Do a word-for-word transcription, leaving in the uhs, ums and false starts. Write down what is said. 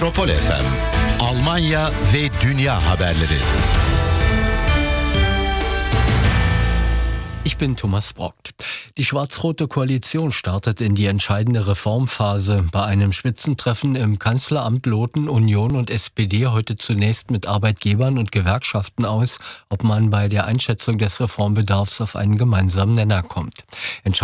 Metropol F M, Almanya ve Dünya haberleri. Ich bin Thomas Brockt. Die schwarz-rote Koalition startet in die entscheidende Reformphase. Bei einem Spitzentreffen im Kanzleramt loten Union und S P D heute zunächst mit Arbeitgebern und Gewerkschaften aus, ob man bei der Einschätzung des Reformbedarfs auf einen gemeinsamen Nenner kommt.